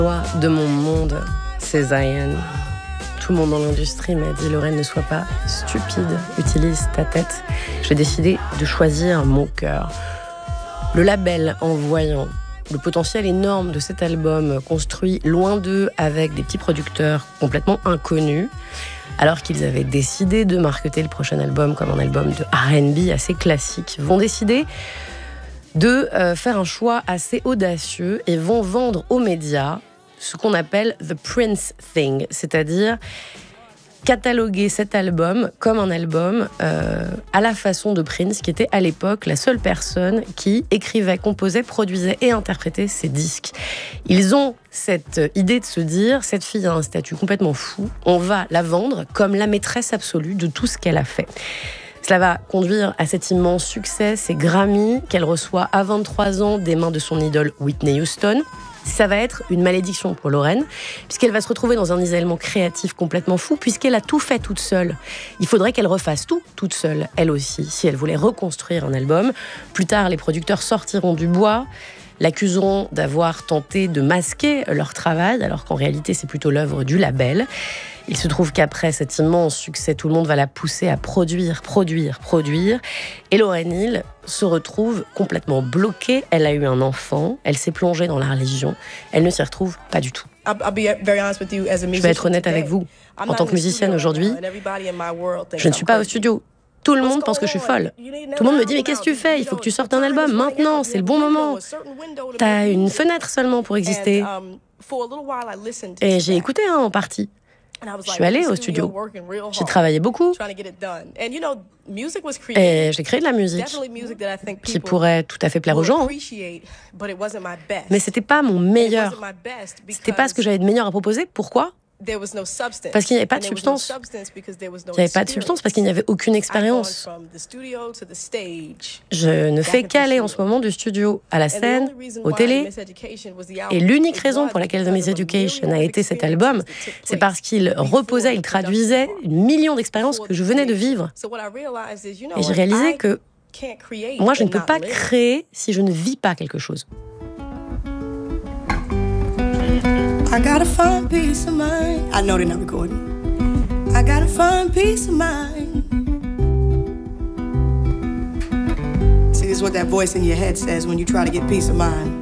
Loi de mon monde, c'est Zion. Tout le monde dans l'industrie m'a dit « Lorraine, ne sois pas stupide, utilise ta tête ». J'ai décidé de choisir mon cœur. Le label, en voyant le potentiel énorme de cet album, construit loin d'eux avec des petits producteurs complètement inconnus, alors qu'ils avaient décidé de marketer le prochain album comme un album de R&B assez classique, vont décider de faire un choix assez audacieux et vont vendre aux médias ce qu'on appelle The Prince Thing, c'est-à-dire cataloguer cet album comme un album à la façon de Prince, qui était à l'époque la seule personne qui écrivait, composait, produisait et interprétait ses disques. Ils ont cette idée de se dire, cette fille a un statut complètement fou, on va la vendre comme la maîtresse absolue de tout ce qu'elle a fait. Cela va conduire à cet immense succès, ces Grammy qu'elle reçoit à 23 ans des mains de son idole Whitney Houston. Ça va être une malédiction pour Lorraine, puisqu'elle va se retrouver dans un isolement créatif complètement fou, puisqu'elle a tout fait toute seule. Il faudrait qu'elle refasse tout toute seule, elle aussi, si elle voulait reconstruire un album. Plus tard, les producteurs sortiront du bois, l'accuseront d'avoir tenté de masquer leur travail, alors qu'en réalité, c'est plutôt l'œuvre du label. Il se trouve qu'après cet immense succès, tout le monde va la pousser à produire. Et Lauryn Hill se retrouve complètement bloquée. Elle a eu un enfant, elle s'est plongée dans la religion. Elle ne s'y retrouve pas du tout. Je vais être honnête avec vous. En tant que musicienne aujourd'hui, je ne suis pas au studio. Tout le monde pense que je suis folle. Tout le monde me dit « Mais qu'est-ce que tu fais ? Il faut que tu sortes un album maintenant, c'est le bon moment. T'as une fenêtre seulement pour exister. » Et j'ai écouté en partie. Je suis allée au studio. J'ai travaillé beaucoup. Et j'ai créé de la musique qui pourrait tout à fait plaire aux gens. Mais c'était pas mon meilleur. C'était pas ce que j'avais de meilleur à proposer. Pourquoi ? Parce qu'il n'y avait pas de substance. Il n'y avait pas de substance parce qu'il n'y avait aucune expérience. Je ne fais qu'aller en ce moment du studio à la scène, aux télés. Et l'unique raison pour laquelle The Miseducation a été cet album, c'est parce qu'il reposait, il traduisait 1 million d'expériences que je venais de vivre. Et j'ai réalisé que moi, je ne peux pas créer si je ne vis pas quelque chose. I gotta find peace of mind. I know they're not recording. I gotta find peace of mind. See, this is what that voice in your head says when you try to get peace of mind.